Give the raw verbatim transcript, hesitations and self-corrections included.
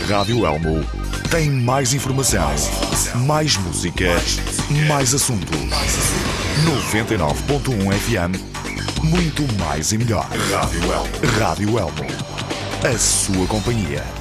Rádio Elmo tem mais informação, mais música, mais assuntos. noventa e nove ponto um F M, muito mais e melhor. Rádio Elmo. Rádio Elmo. A sua companhia.